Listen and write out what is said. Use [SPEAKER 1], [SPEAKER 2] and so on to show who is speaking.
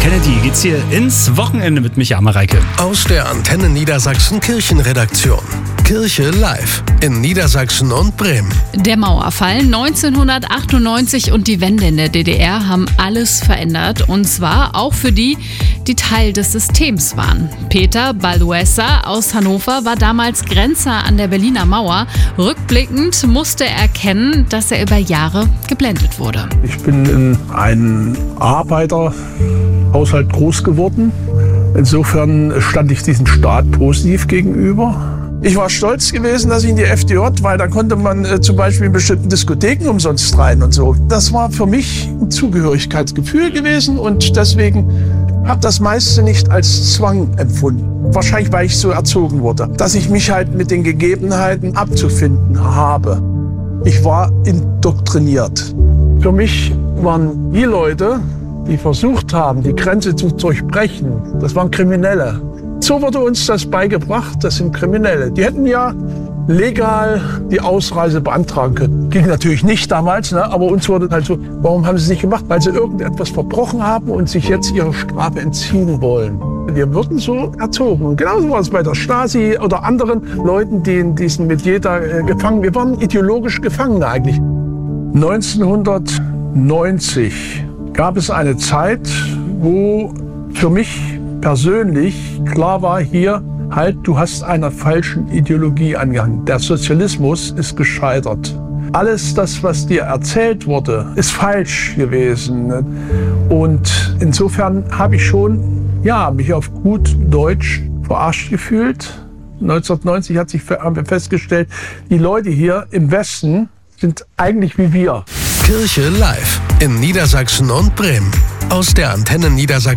[SPEAKER 1] Kennedy geht's hier ins Wochenende mit Micha Mareike.
[SPEAKER 2] Aus der Antenne Niedersachsen Kirchenredaktion. Kirche live in Niedersachsen und Bremen.
[SPEAKER 3] Der Mauerfall 1998 und die Wende in der DDR haben alles verändert. Und zwar auch für die, die Teil des Systems waren. Peter Balduessa aus Hannover war damals Grenzer an der Berliner Mauer. Rückblickend musste er erkennen, dass er über Jahre geblendet wurde.
[SPEAKER 4] Ich bin in einem Arbeiterhaushalt groß geworden. Insofern stand ich diesem Staat positiv gegenüber. Ich war stolz gewesen, dass ich in die FDJ, weil da konnte man zum Beispiel in bestimmten Diskotheken umsonst rein und so. Das war für mich ein Zugehörigkeitsgefühl gewesen und deswegen habe das meiste nicht als Zwang empfunden. Wahrscheinlich, weil ich so erzogen wurde, dass ich mich halt mit den Gegebenheiten abzufinden habe. Ich war indoktriniert. Für mich waren die Leute, die versucht haben, die Grenze zu durchbrechen, das waren Kriminelle. So wurde uns das beigebracht, das sind Kriminelle. Die hätten ja legal die Ausreise beantragen können. Ging natürlich nicht damals, ne? Aber uns wurde halt so, warum haben sie es nicht gemacht? Weil sie irgendetwas verbrochen haben und sich jetzt ihrer Strafe entziehen wollen. Wir wurden so erzogen. Und genauso war es bei der Stasi oder anderen Leuten, die in diesem Metier da gefangen. Wir waren ideologisch Gefangene eigentlich. 1990 gab es eine Zeit, wo für mich persönlich klar war, hier halt, du hast einer falschen Ideologie angehangen. Der Sozialismus ist gescheitert. Alles das, was dir erzählt wurde, ist falsch gewesen. Und insofern habe ich schon, mich auf gut Deutsch verarscht gefühlt. 1990 haben wir festgestellt, die Leute hier im Westen sind eigentlich wie wir.
[SPEAKER 2] Kirche live in Niedersachsen und Bremen. Aus der Antenne Niedersachsen.